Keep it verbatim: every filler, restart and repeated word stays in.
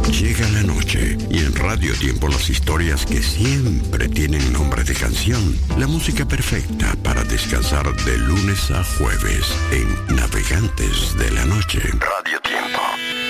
Llega la noche y en Radio Tiempo las historias que siempre tienen nombre de canción. La música perfecta para descansar de lunes a jueves en Navegantes de la Noche. Radio Tiempo.